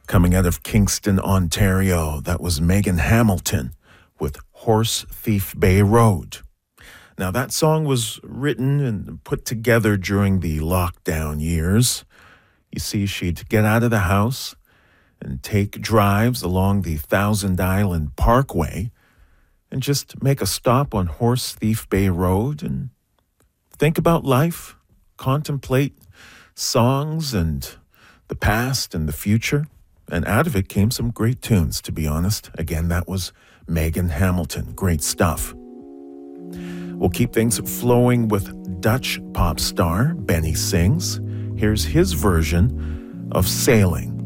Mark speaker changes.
Speaker 1: Coming out of Kingston, Ontario, that was Megan Hamilton with Horse Thief Bay Road. Now, that song was written and put together during the lockdown years. You see, she'd get out of the house and take drives along the Thousand Island Parkway and just make a stop on Horse Thief Bay Road and think about life, contemplate songs and the past and the future. And out of it came some great tunes, to be honest. Again, that was Megan Hamilton. Great stuff. We'll keep things flowing with Dutch pop star Benny Sings. Here's his version of Sailing.